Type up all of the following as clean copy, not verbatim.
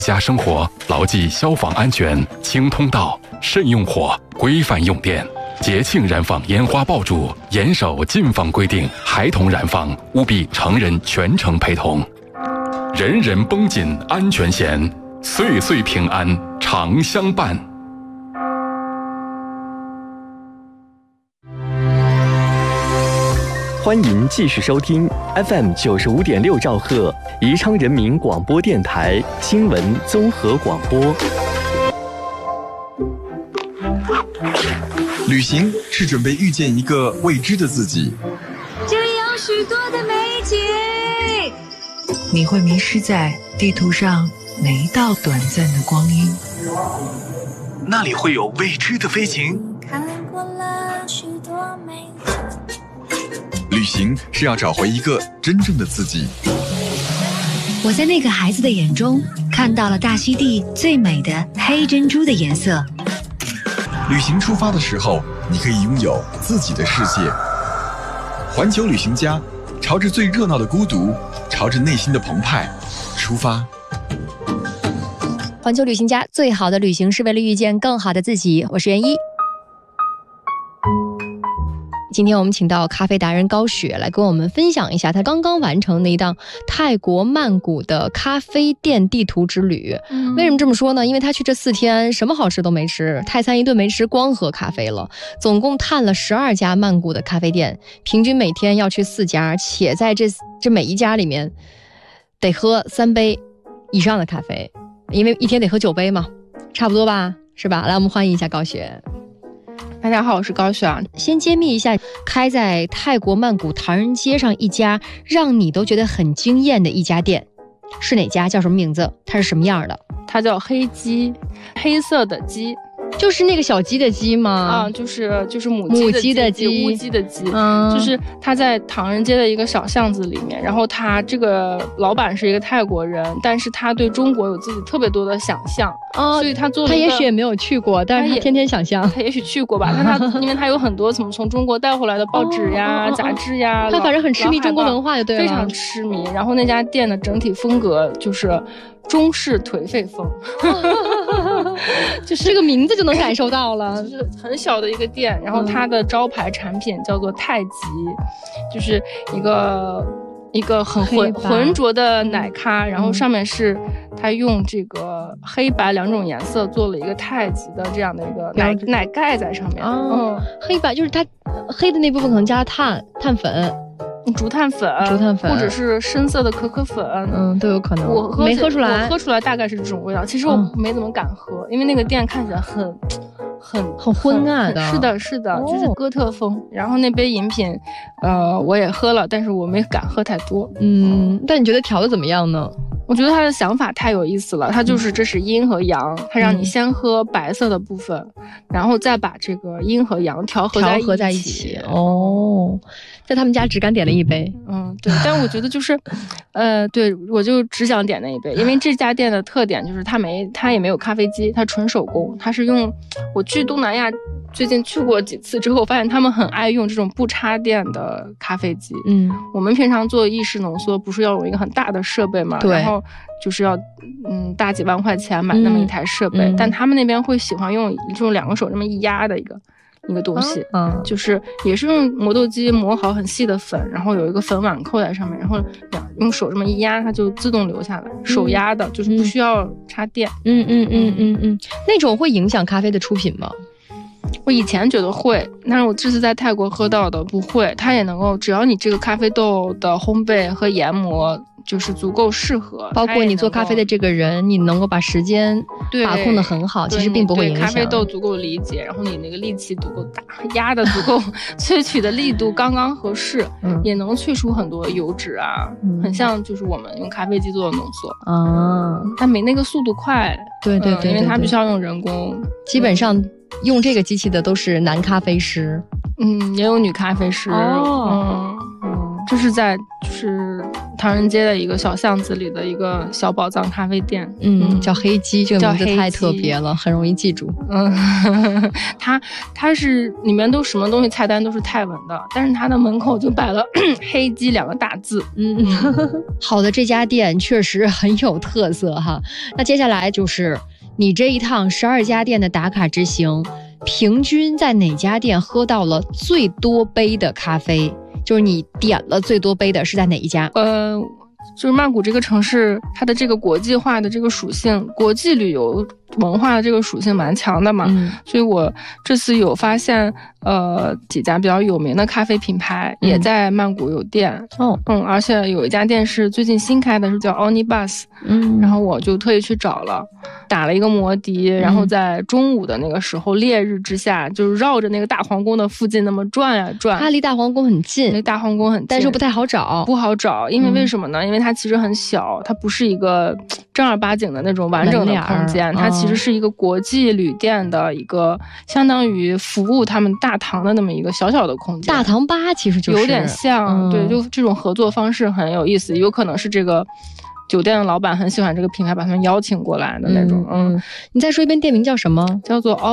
家生活牢记消防安全，轻通道，慎用火，规范用电。节庆燃放烟花爆竹，严守禁放规定，孩童燃放务必成人全程陪同。人人绷紧安全弦，岁岁平安常相伴。 欢迎继续收听 FM 95.6兆赫宜昌人民广播电台新闻综合广播。 旅行是准备遇见一个未知的自己， 这里有许多的美景， 你会迷失在地图上每一道短暂的光阴。 那里会有未知的飞行。 看过了许多美景。 旅行是要找回一个真正的自己。 我在那个孩子的眼中看到了大溪地最美的黑珍珠的颜色。 旅行出发的时候，你可以拥有自己的世界。环球旅行家，朝着最热闹的孤独，朝着内心的澎湃出发。 环球旅行家，最好的旅行是为了遇见更好的自己。我是袁一。今天我们请到咖啡达人高雪来跟我们分享一下他刚刚完成的一档泰国曼谷的咖啡店地图之旅。为什么这么说呢？因为他去这4天什么好吃都没吃，泰餐一顿没吃，光喝咖啡了。总共探了12家曼谷的咖啡店，平均每天要去4家，且在这每一家里面得喝3杯以上的咖啡，因为一天得喝9杯嘛，差不多吧，是吧？来，我们欢迎一下高雪。 大家好，我是高雪啊。 先揭秘一下，开在泰国曼谷唐人街上一家让你都觉得很惊艳的一家店，是哪家？叫什么名字？它是什么样的？ 它叫黑鸡，黑色的鸡， 就是那个小鸡的鸡吗？ 啊，就是母鸡的鸡，乌鸡的鸡，就是它在唐人街的一个小巷子里面。然后他这个老板是一个泰国人，但是他对中国有自己特别多的想象，所以他做了一个， 他也许也没有去过，但是他天天想象。 他也许去过吧，但他因为他有很多从中国带回来的报纸呀、杂志呀， 他反正很痴迷中国文化就对了， 非常痴迷。然后那家店的整体风格就是中式颓废风， 就是这个名字就能感受到了， 就是很小的一个店。然后它的招牌产品叫做太极，就是一个很浑浊的奶咖，然后上面是它用这个黑白2种颜色做了一个太极的这样的一个奶盖在上面。 黑白就是它黑的那部分可能加了碳粉。 竹炭粉，或者是深色的可可粉， 都有可能。 我没喝出来， 我喝出来大概是这种味道。其实我没怎么敢喝，因为那个店看起来很昏暗的。 是的，就是哥特风。然后那杯饮品，我也喝了，但是我没敢喝太多。 但你觉得调的怎么样呢？ 我觉得他的想法太有意思了，他就是这是阴和阳，他让你先喝白色的部分，然后再把这个阴和阳调和在一起。 在他们家只敢点了1杯。 对，但我觉得就是，对，我就只想点那1杯，因为这家店的特点就是它也没有咖啡机，它纯手工，它是用我去东南亚最近去过几次之后，发现他们很爱用这种不插电的咖啡机。我们平常做意式浓缩不是要有一个很大的设备嘛，然后就是要大几万块钱买那么一台设备，但他们那边会喜欢用这种2个手这么一压的一个东西，就是也是用磨豆机磨好很细的粉，然后有一个粉碗扣在上面，然后用手这么一压，它就自动流下来，手压的，就是不需要插电。 那种会影响咖啡的出品吗？ 我以前觉得会，但是我这次在泰国喝到的不会，它也能够，只要你这个咖啡豆的烘焙和研磨就是足够适合， 包括你做咖啡的这个人，你能够把时间把控得很好，其实并不会影响。 咖啡豆足够理解，然后你那个力气足够大，压的足够，萃取的力度刚刚合适，也能萃出很多油脂啊，很像就是我们用咖啡机做的浓缩但没那个速度快。 对， 因为它必须要用人工， 基本上用这个机器的都是男咖啡师， 也有女咖啡师。这是在就是唐人街的一个小巷子里的一个小宝藏咖啡店。 叫黑鸡，这个名字太特别了，很容易记住。 它是里面都什么东西菜单都是泰文的，但是它的门口就摆了黑鸡2个大字。 好的，这家店确实很有特色哈。那接下来就是你这一趟12家店的打卡之行，平均在哪家店喝到了最多杯的咖啡？就是你点了最多杯的是在哪一家？ 就是曼谷这个城市，它的这个国际化的这个属性，国际旅游文化的这个属性蛮强的嘛，所以我这次有发现，几家比较有名的咖啡品牌也在曼谷有店。而且有一家店是最近新开的，是叫 Onibus。然后我就特意去找了，打了一个摩的，然后在中午的那个时候，烈日之下，就是绕着那个大皇宫的附近那么转呀转。 它离大皇宫很近， 离大皇宫很近， 但是不太好找。 不好找，因为为什么呢？因为它其实很小，它不是一个正儿八经的那种完整的空间，它其实是一个国际旅店的一个相当于服务他们大堂的那么一个小小的空间。 大堂吧其实就是有点像，对，就这种合作方式很有意思，有可能是这个酒店的老板很喜欢这个品牌，把他们邀请过来的那种。 你再说一遍店名叫什么？ 叫做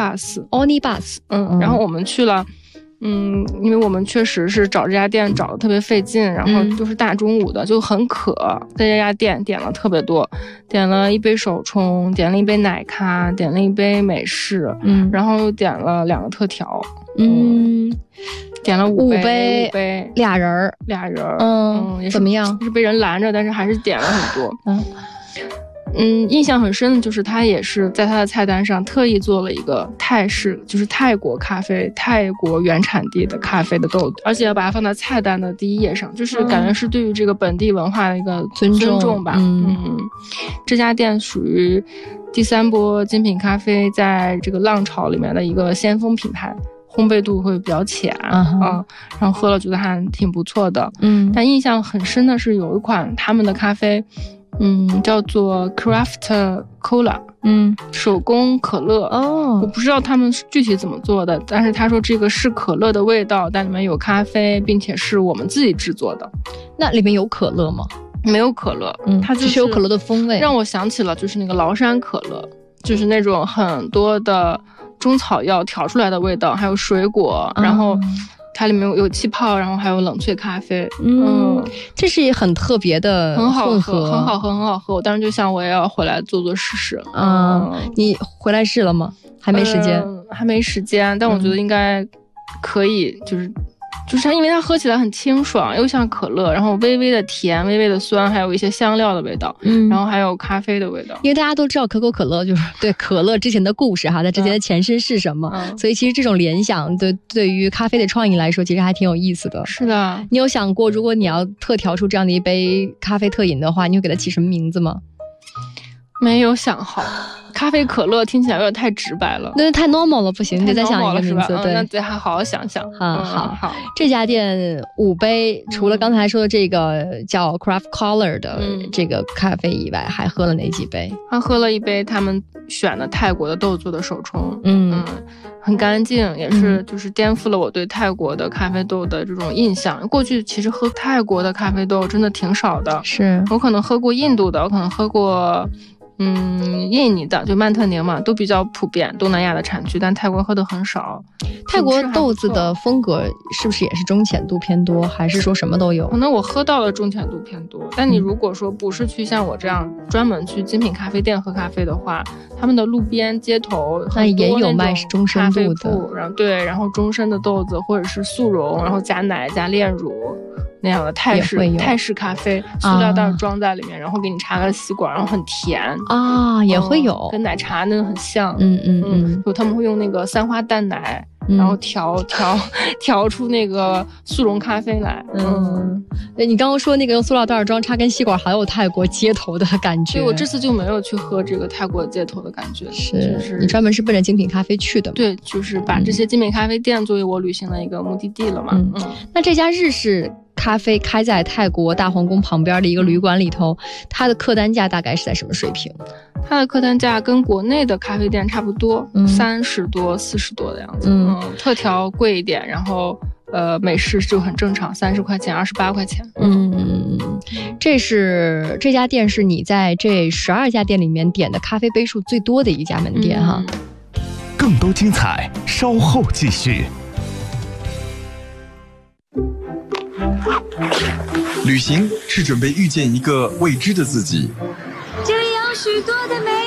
Onibus。然后我们去了。因为我们确实是找这家店找的特别费劲，然后就是大中午的就很渴，在这家店点了特别多，点了一杯手冲，点了一杯奶咖，点了一杯美式，然后又点了2个特调，点了5杯， 俩人， 也是怎么样？ 是被人拦着，但是还是点了很多。印象很深的就是他也是在他的菜单上特意做了一个泰式，就是泰国咖啡，泰国原产地的咖啡的豆子，而且要把它放在菜单的第1页上，就是感觉是对于这个本地文化的一个尊重吧。这家店属于第3波精品咖啡在这个浪潮里面的一个先锋品牌，烘焙度会比较浅然后喝了觉得还挺不错的。但印象很深的是有一款他们的咖啡叫做 Craft Cola，手工可乐。我不知道他们具体怎么做的，但是他说这个是可乐的味道，但里面有咖啡，并且是我们自己制作的。 那里面有可乐吗？ 没有可乐，它只是有可乐的风味， 让我想起了就是那个崂山可乐，就是那种很多的中草药调出来的味道，还有水果，然后它里面有气泡，然后还有冷萃咖啡。 这是也很特别的很好喝，很好喝。我当时就想我也要回来做试。 你回来试了吗？还没时间， 还没时间，但我觉得应该可以，就是它，因为它喝起来很清爽，又像可乐，然后微微的甜，微微的酸，还有一些香料的味道，然后还有咖啡的味道。 因为大家都知道可口可乐就是对可乐之前的故事哈，它之前的前身是什么，所以其实这种联想对于咖啡的创意来说，其实还挺有意思的。 是的， 你有想过，如果你要特调出这样的一杯咖啡特饮的话，你会给它起什么名字吗？ 没有想好。咖啡可乐听起来有点太直白了， 那太 normal 了，不行，你得再想一个名字。对， 那得好好想想。好。 这家店5杯，除了刚才说的这个叫 Craft Color 的这个咖啡以外，还喝了哪几杯？ 他喝了一杯他们选的泰国的豆做的手冲，很干净，也是就是颠覆了我对泰国的咖啡豆的这种印象。过去其实喝泰国的咖啡豆真的挺少的， 是我可能喝过印度的，我可能喝过印尼的，就曼特宁嘛，都比较普遍，东南亚的产区，但泰国喝的很少。 泰国豆子的风格是不是也是中浅度偏多，还是说什么都有？ 可能我喝到的中浅度偏多，但你如果说不是去像我这样专门去精品咖啡店喝咖啡的话，他们的路边街头那也有卖中深度的， 然后中深的豆子或者是速溶，然后加奶加炼乳那样的泰式咖啡，塑料袋装在里面，然后给你插个吸管，然后很甜也会有， 跟奶茶那个很像。就他们会用那个3花淡奶，然后调出那个速溶咖啡来。 你刚刚说那个用塑料袋装插根吸管，好有泰国街头的感觉。 对，我这次就没有去喝这个泰国街头的感觉， 是你专门是奔着精品咖啡去的。 对，就是把这些精品咖啡店作为我旅行的一个目的地了嘛。 那这家日式咖啡开在泰国大皇宫旁边的一个旅馆里头，它的客单价大概是在什么水平？ 它的客单价跟国内的咖啡店差不多，30多、40多的样子。特调贵一点，然后美式就很正常，30块钱、28块钱。 这家店是你在这12家店里面点的咖啡杯数最多的一家门店哈。 更多精彩稍后继续。 旅行是准备遇见一个未知的自己。 这里有许多的美